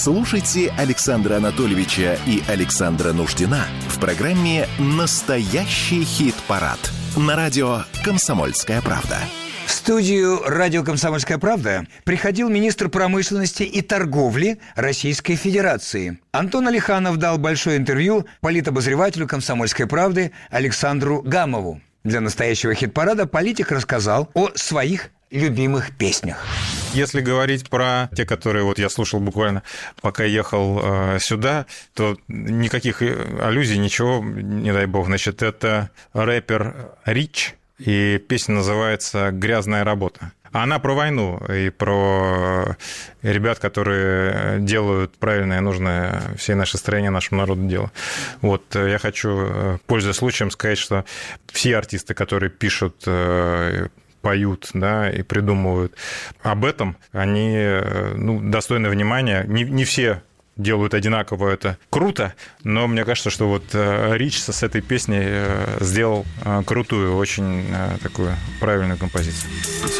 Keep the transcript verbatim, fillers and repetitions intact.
Слушайте Александра Анатольевича и Александра Нуждина в программе «Настоящий хит-парад» на радио «Комсомольская правда». В студию радио «Комсомольская правда» приходил министр промышленности и торговли Российской Федерации. Антон Алиханов дал большое интервью политобозревателю «Комсомольской правды» Александру Гамову. Для настоящего хит-парада политик рассказал о своих любимых песнях. Если говорить про те, которые вот я слушал буквально, пока ехал э, сюда, то никаких аллюзий, ничего, не дай бог. Значит, это рэпер Рич, и песня называется «Грязная работа». Она про войну и про ребят, которые делают правильное и нужное всей нашей стране, нашему народу дело. Вот я хочу, пользуясь случаем, сказать, что все артисты, которые пишут, поют, да, и придумывают об этом, они, ну, достойны внимания. Не, не все делают одинаково, это круто, но мне кажется, что вот Рич с этой песней сделал крутую, очень такую правильную композицию.